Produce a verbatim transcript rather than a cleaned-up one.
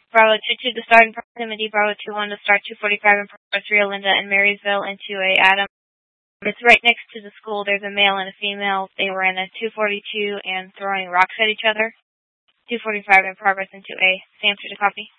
Bravo two two to start in proximity. Bravo two one to start two forty-five in progress. Rio Linda and Marysville and two A Adam. It's right next to the school. There's a male and a female. They were in a two forty-two and throwing rocks at each other. two forty-five in progress in two A. Sam to copy.